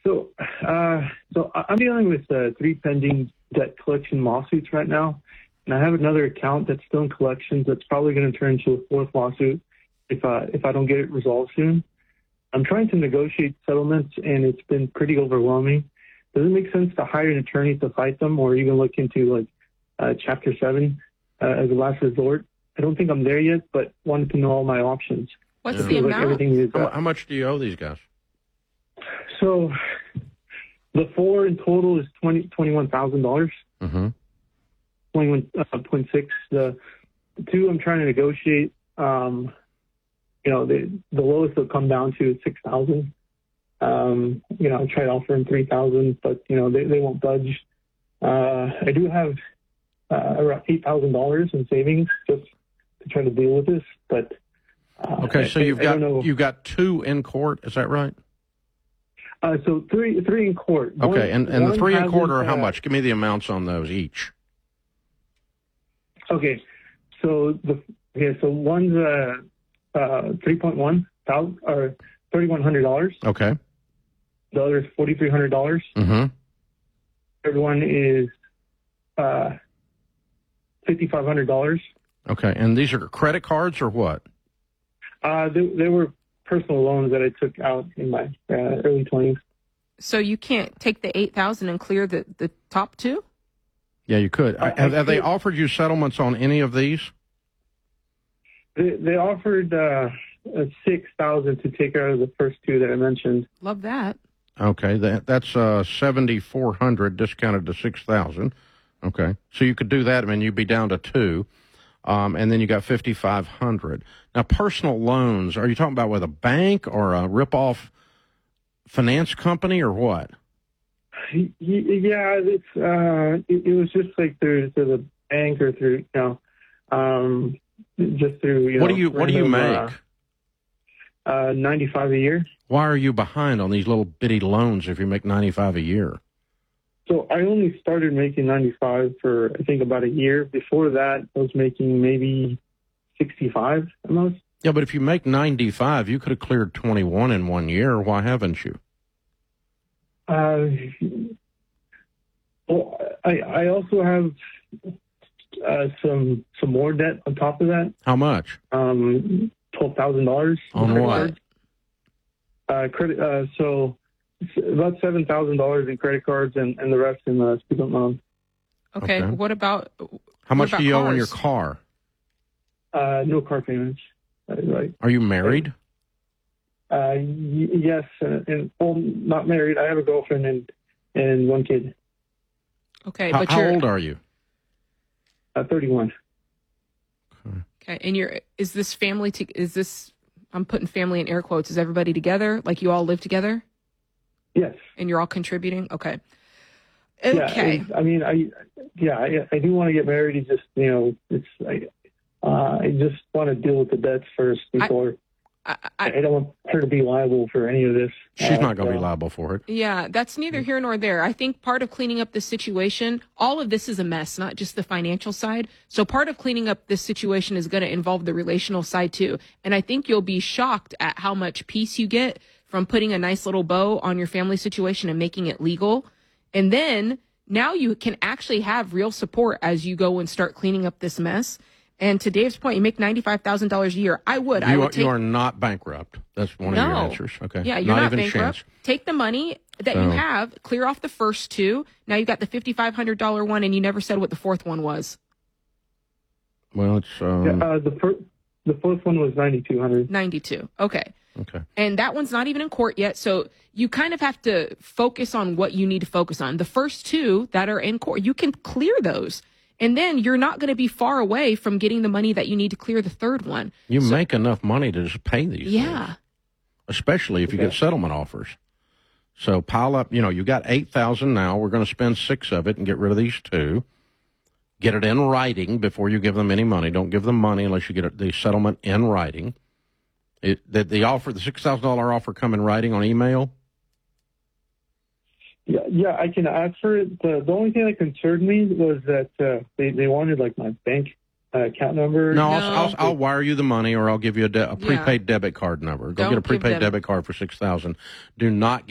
I'm dealing with 3 pending debt collection lawsuits right now, and I have another account that's still in collections that's probably going to turn into a 4th lawsuit if I don't get it resolved soon. I'm trying to negotiate settlements, and it's been pretty overwhelming. Does it make sense to hire an attorney to fight them, or even look into Chapter 7 as a last resort? I don't think I'm there yet, but wanted to know all my options. What's the amount? How much do you owe these guys? So the 4 in total is $21,000. Mm-hmm. 21.6. The 2 I'm trying to negotiate. The lowest will come down to $6,000. I tried offering $3,000, but they won't budge. I do have around $8,000 in savings just to try to deal with this, but okay. So you've got 2 in court, is that right? So three in court. Okay, and the 3 in court are how much? Give me the amounts on those each. Okay, so one's 3.1 thousand or $3,100. Okay. The other is $4,300. Mm-hmm. Third one is $5,500. Okay, and these are credit cards or what? They were personal loans that I took out in my early 20s. So you can't take the $8,000 and clear the top 2? Yeah, you could. Have they offered you settlements on any of these? They offered $6,000 to take out of the first 2 that I mentioned. Love that. Okay, that's $7,400 discounted to $6,000. Okay, so you could do that. I mean, you'd be down to 2, and then you got $5,500. Now, personal loans. Are you talking about with a bank or a rip-off finance company or what? Yeah, it was just like through the bank or through just through What do you make? 95 a year. Why are you behind on these little bitty loans if you make 95 a year? So I only started making 95 for I think about a year. Before that, I was making maybe 65 at most. Yeah, but if you make 95, you could have cleared 21 in 1 year. Why haven't you? Well, I also have some more debt on top of that. How much? $12,000 on what? Credit. So about $7,000 in credit cards and the rest in student loans. Okay. What about how much do you cars? owe on your car? No car payments. Right. Are you married? Yes, well, not married. I have a girlfriend and 1 kid. Okay, but how old are you? 31. Okay, and is this family? I'm putting family in air quotes. Is everybody together? Like you all live together? Yes. And you're all contributing? Okay. Okay. Yeah, I do want to get married. It's just, I just want to deal with the debts first before. I don't want her to be liable for any of this. She's not going to be liable for it. Yeah, that's neither here nor there. I think part of cleaning up this situation, all of this is a mess, not just the financial side. So part of cleaning up this situation is going to involve the relational side too. And I think you'll be shocked at how much peace you get from putting a nice little bow on your family situation and making it legal. And then now you can actually have real support as you go and start cleaning up this mess. And to Dave's point, you make $95,000 a year. You are not bankrupt. That's one of your answers. Okay. Yeah, you're not even bankrupt. Chance. Take the money that you have, clear off the first 2. Now you got the $5,500 one, and you never said what the 4th one was. Well, it's the fourth one was $9,200. $92. Okay. Okay. And that one's not even in court yet, so you kind of have to focus on what you need to focus on. The first 2 that are in court, you can clear those. And then you're not going to be far away from getting the money that you need to clear the 3rd one. You make enough money to just pay these things, especially if you get settlement offers. So pile up, you got $8,000 now. We're going to spend 6 of it and get rid of these 2. Get it in writing before you give them any money. Don't give them money unless you get the settlement in writing. Did the $6,000 offer come in writing on email? Yeah, I can ask for it. The only thing that concerned me was that they wanted like my bank account number. No, I'll wire you the money, or I'll give you a prepaid debit card number. Go get a prepaid debit card for $6,000. Do not